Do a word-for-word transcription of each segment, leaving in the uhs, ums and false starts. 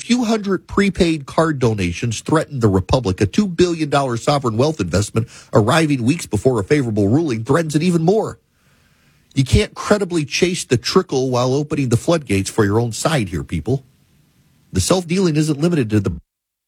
few hundred prepaid card donations threatened the Republic, a two billion dollars sovereign wealth investment arriving weeks before a favorable ruling threatens it even more. You can't credibly chase the trickle while opening the floodgates for your own side here, people. The self-dealing isn't limited to the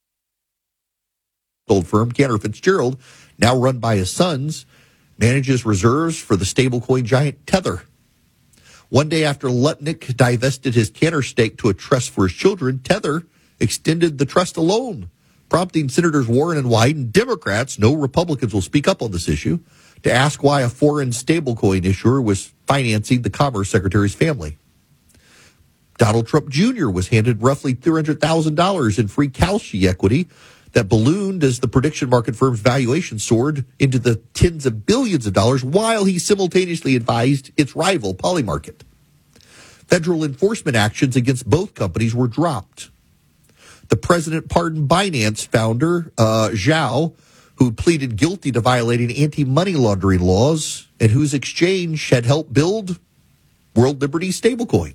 old firm. Cantor Fitzgerald, now run by his sons, manages reserves for the stablecoin giant Tether. One day after Lutnick divested his Cantor stake to a trust for his children, Tether extended the trust alone, prompting Senators Warren and Wyden, Democrats, no Republicans will speak up on this issue, to ask why a foreign stablecoin issuer was financing the Commerce Secretary's family. Donald Trump Junior was handed roughly three hundred thousand dollars in free Kalshi equity that ballooned as the prediction market firm's valuation soared into the tens of billions of dollars while he simultaneously advised its rival, Polymarket. Federal enforcement actions against both companies were dropped. The president pardoned Binance founder, uh, Zhao, who pleaded guilty to violating anti-money laundering laws and whose exchange had helped build World Liberty stablecoin.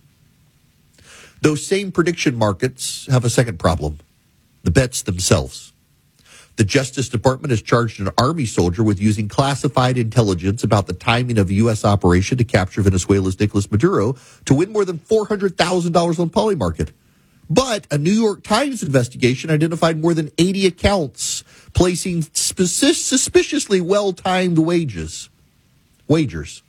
Those same prediction markets have a second problem. The bets themselves. The Justice Department has charged an Army soldier with using classified intelligence about the timing of a U S operation to capture Venezuela's Nicolas Maduro to win more than four hundred thousand dollars on Polymarket. But a New York Times investigation identified more than eighty accounts placing speci- suspiciously well-timed wages, wagers.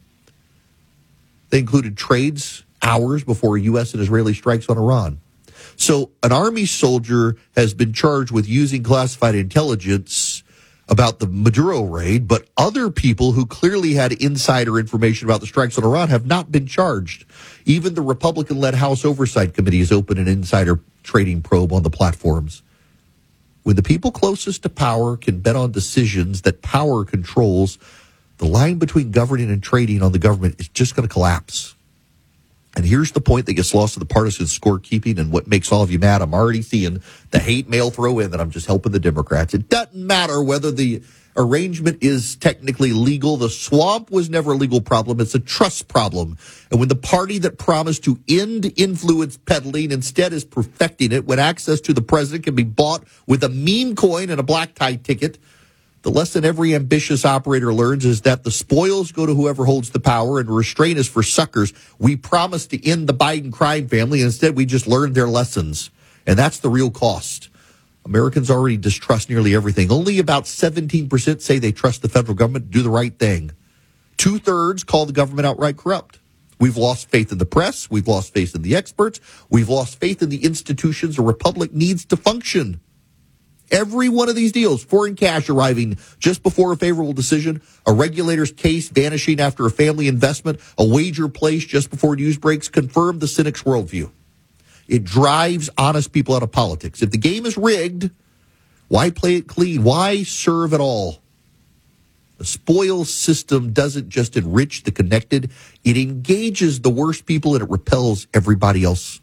They included trades hours before U S and Israeli strikes on Iran. So an Army soldier has been charged with using classified intelligence about the Maduro raid, but other people who clearly had insider information about the strikes on Iran have not been charged. Even the Republican-led House Oversight Committee has opened an insider trading probe on the platforms. When the people closest to power can bet on decisions that power controls, the line between governing and trading on the government is just going to collapse. And here's the point that gets lost in the partisan scorekeeping and what makes all of you mad. I'm already seeing the hate mail throw in that I'm just helping the Democrats. It doesn't matter whether the arrangement is technically legal. The swamp was never a legal problem. It's a trust problem. And when the party that promised to end influence peddling instead is perfecting it, when access to the president can be bought with a meme coin and a black tie ticket, the lesson every ambitious operator learns is that the spoils go to whoever holds the power and restraint is for suckers. We promised to end the Biden crime family. Instead, we just learned their lessons. And that's the real cost. Americans already distrust nearly everything. Only about seventeen percent say they trust the federal government to do the right thing. Two-thirds call the government outright corrupt. We've lost faith in the press. We've lost faith in the experts. We've lost faith in the institutions a republic needs to function. Every one of these deals, foreign cash arriving just before a favorable decision, a regulator's case vanishing after a family investment, a wager placed just before news breaks, confirm the cynic's worldview. It drives honest people out of politics. If the game is rigged, why play it clean? Why serve at all? The spoils system doesn't just enrich the connected, it engages the worst people and it repels everybody else.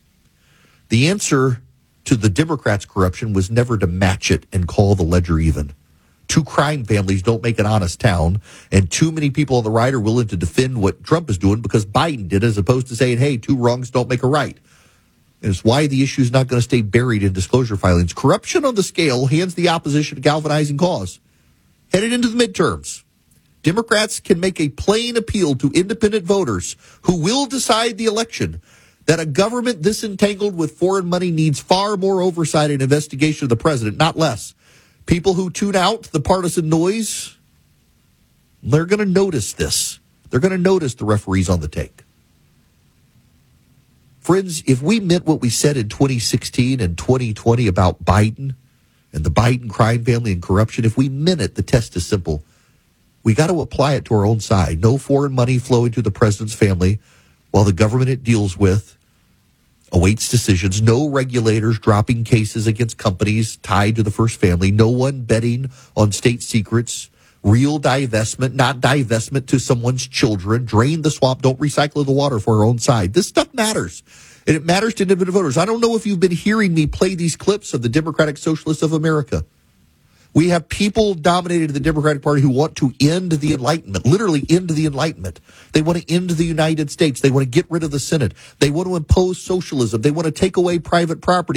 The answer to the Democrats' corruption was never to match it and call the ledger even. Two crime families don't make an honest town, and too many people on the right are willing to defend what Trump is doing because Biden did, as opposed to saying, hey, two wrongs don't make a right. And it's why the issue is not going to stay buried in disclosure filings. Corruption on the scale hands the opposition a galvanizing cause. Headed into the midterms, Democrats can make a plain appeal to independent voters who will decide the election that a government this entangled with foreign money needs far more oversight and investigation of the president, not less. People who tune out the partisan noise, they're going to notice this. They're going to notice the referees on the take. Friends, if we meant what we said in twenty sixteen and twenty twenty about Biden and the Biden crime family and corruption, if we meant it, the test is simple. We got to apply it to our own side. No foreign money flowing to the president's family while the government it deals with awaits decisions. No regulators dropping cases against companies tied to the first family. No one betting on state secrets. Real divestment, not divestment to someone's children. Drain the swamp. Don't recycle the water for our own side. This stuff matters. And it matters to independent voters. I don't know if you've been hearing me play these clips of the Democratic Socialists of America. We have people dominated in the Democratic Party who want to end the Enlightenment, literally end the Enlightenment. They want to end the United States. They want to get rid of the Senate. They want to impose socialism. They want to take away private property.